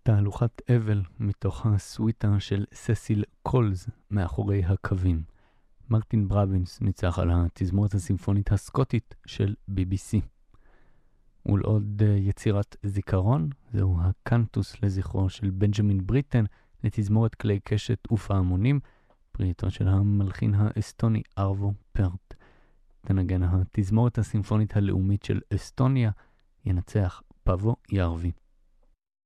תהלוכת אבל מתוך הסוויטה של ססיל קולס מאחורי הקווים. מרטין ברבינס ניצח על התזמורת הסימפונית הסקוטית של BBC. ולעוד יצירת זיכרון, זהו הקנטוס לזכרו של בנג'מין בריטן לתזמורת כלי קשת ופעמונים, פריעתו של המלחין האסטוני ארבו פרט. תנגן התזמורת הסימפונית הלאומית של אסטוניה, ינצח פאבו ירבי.